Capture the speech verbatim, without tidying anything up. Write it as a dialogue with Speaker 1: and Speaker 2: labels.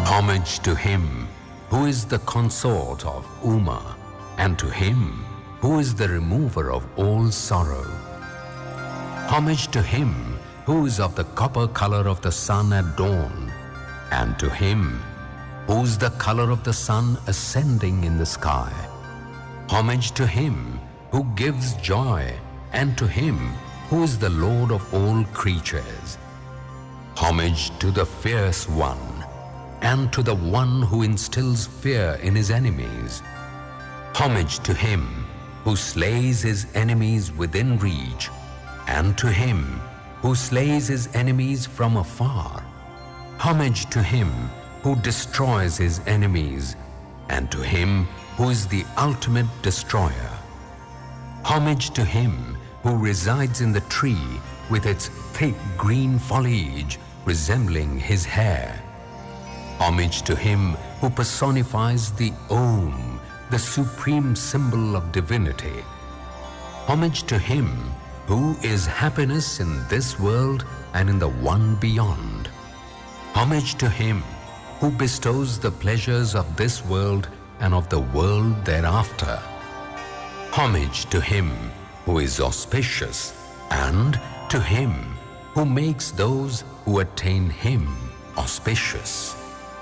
Speaker 1: Homage to him who is the consort of Uma, and to him who is the remover of all sorrow. Homage to him who is of the copper color of the sun at dawn, and to him who is the color of the sun ascending in the sky. Homage to him who gives joy, and to him who is the Lord of all creatures. Homage to the fierce one, and to the one who instills fear in his enemies. Homage to him who slays his enemies within reach, and to him who slays his enemies from afar. Homage to him who destroys his enemies, and to him who is the ultimate destroyer. Homage to him who resides in the tree with its thick green foliage resembling his hair. Homage to him who personifies the Om, the supreme symbol of divinity. Homage to him who is happiness in this world and in the one beyond. Homage to him who bestows the pleasures of this world and of the world thereafter. Homage to him who is auspicious, and to him who makes those who attain him auspicious.